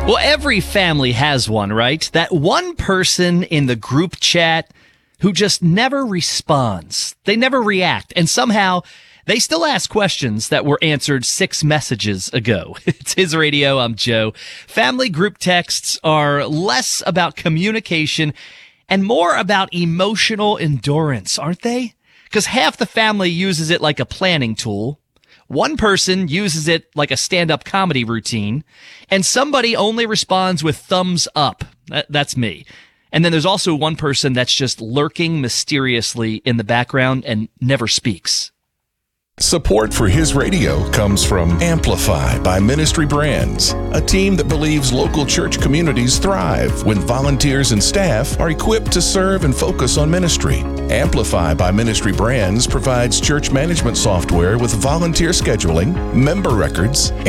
Well, every family has one, right? That one person in the group chat who just never responds. They never react. And somehow they still ask questions that were answered 6 messages ago. It's His Radio. I'm Joe. Family group texts are less about communication and more about emotional endurance, aren't they? Because half the family uses it like a planning tool. One person uses it like a stand-up comedy routine, and somebody only responds with thumbs up. That's me. And then there's also one person that's just lurking mysteriously in the background and never speaks. Support for His Radio comes from Amplify by Ministry Brands, a team that believes local church communities thrive when volunteers and staff are equipped to serve and focus on ministry. Amplify by Ministry Brands provides church management software with volunteer scheduling, member records,